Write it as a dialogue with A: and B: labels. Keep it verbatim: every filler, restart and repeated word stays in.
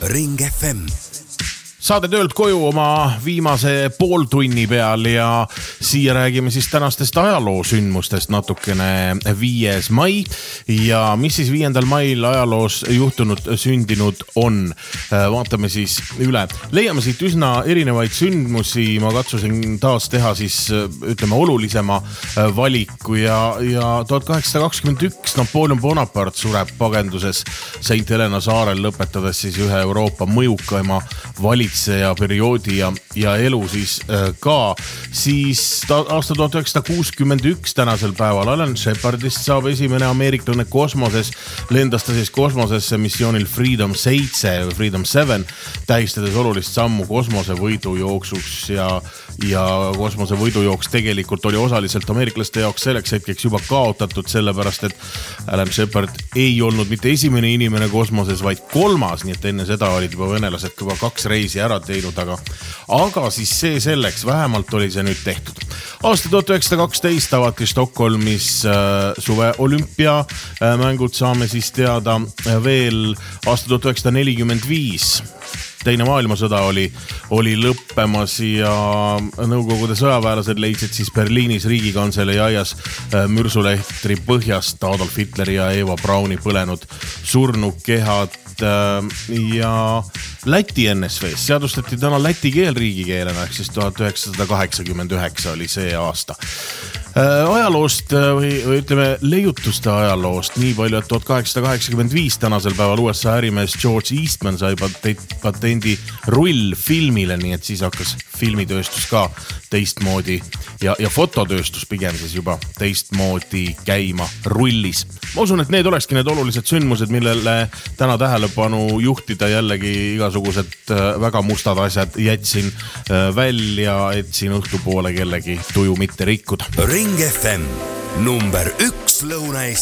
A: Ring F M.
B: Saade töölt koju oma viimase pooltunni peal ja siia räägime siis tänastest ajaloosündmustest natukene viies mai ja mis siis viiendal mail ajaloos juhtunud, sündinud on. Vaatame siis üle. Leiame siit üsna erinevaid sündmusi. Ma katsusin taas teha siis ütleme olulisema valiku ja, ja tuhat kaheksasada kakskümmend üks Napoleon Bonaparte sureb pagenduses Saint Helena saarel, lõpetades siis ühe Euroopa mõjukaima valitseja ja perioodi ja, ja elu siis äh, ka. Siis ta, aasta tuhat üheksasada kuuskümmend üks tänasel päeval Alan Shepardist saab esimene ameeriklane kosmoses. Lendas ta siis kosmosesse missioonil Freedom seitse, Freedom seven, tähistades olulist sammu kosmose võidujooksuks ja, ja kosmose võidujooks tegelikult oli osaliselt ameeriklaste jaoks selleks hetkeks juba kaotatud, sellepärast et Alan Shepard ei olnud mitte esimene inimene kosmoses, vaid kolmas, nii et enne seda olid juba venelased juba kaks reisi ära teinud, aga, aga siis see selleks, vähemalt oli see nüüd tehtud. Aasta tuhat üheksasada kaksteist avati Stockholmis äh, suve olümpia äh, mängud, saame siis teada äh, veel aasta tuhat üheksasada nelikümmend viis. Teine maailmasõda oli, oli lõppemas ja Nõukogude sõjaväelased leidsid siis Berliinis Riigikantselei aias mürsulehtri põhjast Adolf Hitleri ja Eva Brauni põlenud surnukehad ja Läti N S V-s seadustati täna läti keel riigikeelena, ehk siis tuhat üheksasada kaheksakümmend üheksa oli see aasta. Ajaloost või, või ütleme leiutuste ajaloost nii palju, et tuhat kaheksasada kaheksakümmend viis tänasel päeval U S A ärimees George Eastman sai patendi rullfilmile, nii et siis hakkas filmitööstus ka teistmoodi ja, ja fototööstus pigem siis juba teistmoodi käima rullis. Ma usun, et need olekski need olulised sündmused, millele täna tähelepanu juhtida. Jällegi igasugused väga mustad asjad jätsin välja, et siin õhtupoole kellegi tuju mitte rikkuda.
A: Ring F M number üks Lõuna-Eesti.